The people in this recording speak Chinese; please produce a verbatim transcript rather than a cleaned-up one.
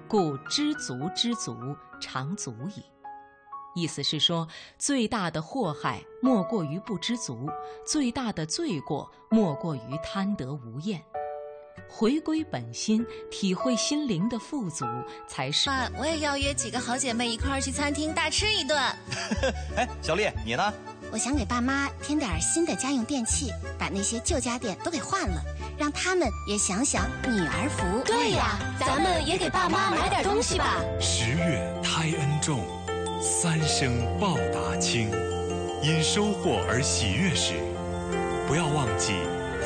故知足知足，常足矣。意思是说，最大的祸害莫过于不知足，最大的罪过莫过于贪得无厌。回归本心，体会心灵的富足，才是。 爸，我也要约几个好姐妹一块儿去餐厅大吃一顿。 哎，小丽，你呢？ 我想给爸妈添点新的家用电器，把那些旧家电都给换了，让他们也享享女儿福。 对呀，咱们也给爸妈买点东西吧。 十月胎恩重，三生报答轻。因收获而喜悦时，不要忘记